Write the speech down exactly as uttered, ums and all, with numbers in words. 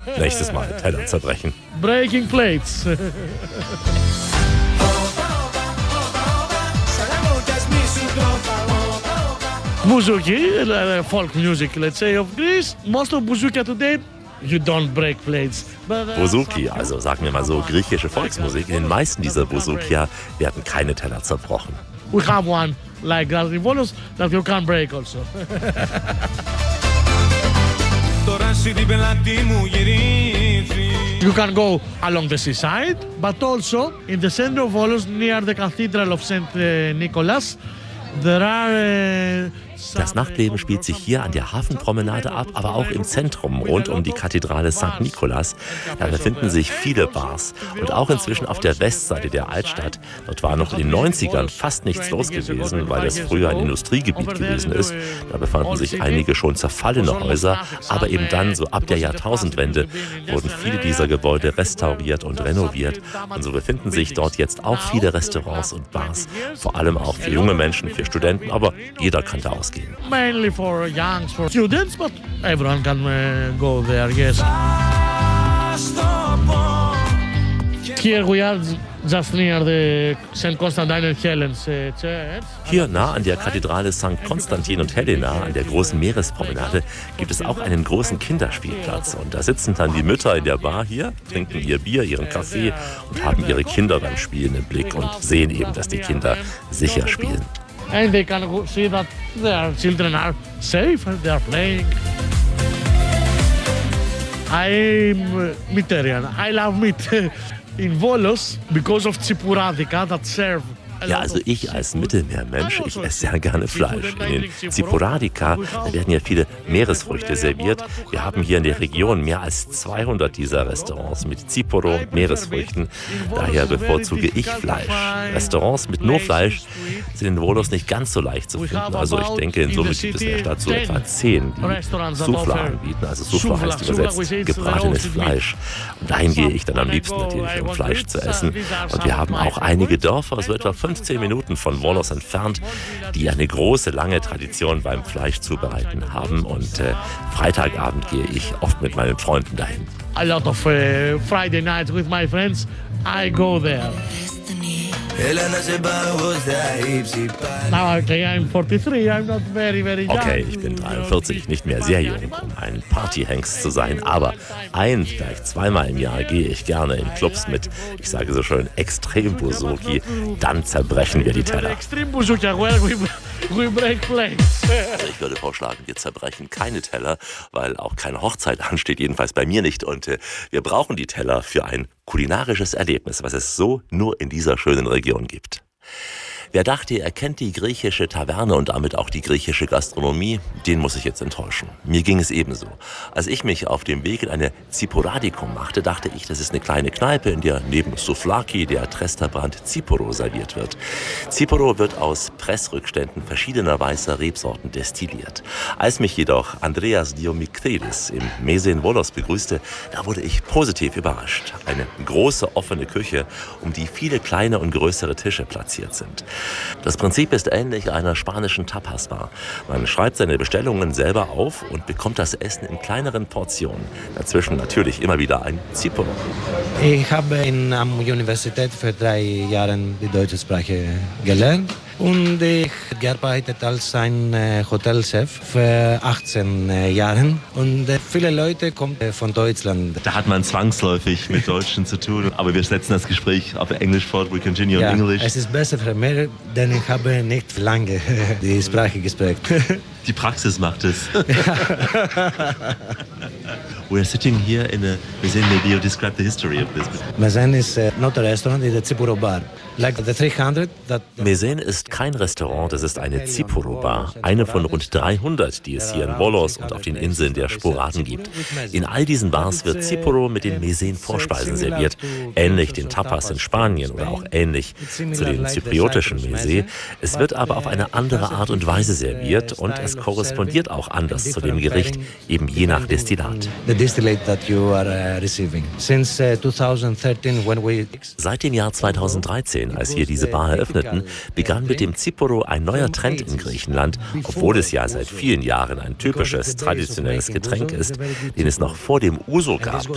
Nächstes Mal Teller zerbrechen. Breaking plates. Bouzouki, uh, folk music, let's say, of Greece. Most of bouzoukia today, you don't break plates. But, uh, Bouzouki, also sagen wir mal so griechische Volksmusik. In den meisten dieser Bouzoukia werden keine Teller zerbrochen. We have one like that in Volos that you can break also. You can go along the seaside, but also in the center of Volos, near the Cathedral of Saint Nicholas, there are uh, Das Nachtleben spielt sich hier an der Hafenpromenade ab, aber auch im Zentrum rund um die Kathedrale Sankt Nikolaus. Da befinden sich viele Bars und auch inzwischen auf der Westseite der Altstadt. Dort war noch in den neunzigern fast nichts los gewesen, weil das früher ein Industriegebiet gewesen ist. Da befanden sich einige schon zerfallene Häuser, aber eben dann, so ab der Jahrtausendwende, wurden viele dieser Gebäude restauriert und renoviert. Und so befinden sich dort jetzt auch viele Restaurants und Bars, vor allem auch für junge Menschen, für Studenten, aber jeder kann da ausgehen. Mainly for youngs, for students, but everyone can uh, go there, yes. Here we are just near the Saint Constantine and Helen's uh, church. Hier nah an der Kathedrale Sankt Konstantin und Helena, an der großen Meerespromenade, gibt es auch einen großen Kinderspielplatz. Und da sitzen dann die Mütter in der Bar hier, trinken ihr Bier, ihren Kaffee und haben ihre Kinder beim Spielen im Blick und sehen eben, dass die Kinder sicher spielen. And they can see that their children are safe and they are playing. I'm Myterian. I love meat in Volos because of Tsipouradica that serve. Ja, also ich als Mittelmeermensch, ich esse sehr gerne Fleisch. In den Tsipouradica, da werden ja viele Meeresfrüchte serviert. Wir haben hier in der Region mehr als zweihundert dieser Restaurants mit Tsiporo und Meeresfrüchten. Daher bevorzuge ich Fleisch. Restaurants mit nur Fleisch sind in Volos nicht ganz so leicht zu finden. Also ich denke, in Summe gibt es in der Stadt so etwa zehn, die Soufla anbieten. Also Soufla heißt übersetzt gebratenes Fleisch. Und dahin gehe ich dann am liebsten natürlich, um Fleisch zu essen. Und wir haben auch einige Dörfer, so etwa fünfzehn Minuten von Volos entfernt, die eine große, lange Tradition beim Fleischzubereiten haben. Und äh, Freitagabend gehe ich oft mit meinen Freunden dahin. A lot of uh, Friday nights with my friends, I go there. Now, okay, I'm forty-three, I'm not very, very young. Okay, ich bin dreiundvierzig, nicht mehr sehr jung, um ein Partyhengst zu sein, aber ein, vielleicht zweimal im Jahr gehe ich gerne in Clubs mit, ich sage so schön, Extrem Bouzouki, dann zerbrechen wir die Teller. Extreme Bouzouki, well, we, we break plates. Also ich würde vorschlagen, wir zerbrechen keine Teller, weil auch keine Hochzeit ansteht, jedenfalls bei mir nicht. Und äh, wir brauchen die Teller für ein kulinarisches Erlebnis, was es so nur in dieser schönen Region gibt. Wer dachte, er kennt die griechische Taverne und damit auch die griechische Gastronomie, den muss ich jetzt enttäuschen. Mir ging es ebenso. Als ich mich auf dem Weg in eine Tsipouradikum machte, dachte ich, das ist eine kleine Kneipe, in der neben Souvlaki der Tresterbrand Tsiporo serviert wird. Tsiporo wird aus Pressrückständen verschiedener weißer Rebsorten destilliert. Als mich jedoch Andreas Diomikthelis im Mese in Volos begrüßte, da wurde ich positiv überrascht. Eine große offene Küche, um die viele kleine und größere Tische platziert sind. Das Prinzip ist ähnlich einer spanischen Tapas-Bar. Man schreibt seine Bestellungen selber auf und bekommt das Essen in kleineren Portionen. Dazwischen natürlich immer wieder ein Tsiporo. Ich habe in der Universität für drei Jahre die deutsche Sprache gelernt. Und ich gearbeitet als ein Hotelchef für achtzehn Jahren. Und viele Leute kommen von Deutschland. Da hat man zwangsläufig mit Deutschen zu tun. Aber wir setzen das Gespräch auf Englisch fort. We continue ja, in English. Es ist besser für mich, denn ich habe nicht lange die Sprache gesprochen. Die Praxis macht es. We are sitting here in a Mesen. Maybe you describe the history of this. Mesen is uh, not a restaurant, it's a Tsiporo bar. Like the three hundred that Mesen ist kein Restaurant, es ist eine Tsiporo-Bar. Eine von rund dreihundert, die es hier in Volos und auf den Inseln der Sporaden gibt. In all diesen Bars wird Tsiporo mit den Mesen-Vorspeisen serviert. Ähnlich den Tapas in Spanien oder auch ähnlich zu den zypriotischen Mese. Es wird aber auf eine andere Art und Weise serviert und es korrespondiert auch anders zu dem Gericht, eben je nach Destillat. Seit dem Jahr zweitausenddreizehn, als wir diese Bar eröffneten, begann mit dem Tsiporo ein neuer Trend in Griechenland, obwohl es ja seit vielen Jahren ein typisches, traditionelles Getränk ist, den es noch vor dem Ouzo gab.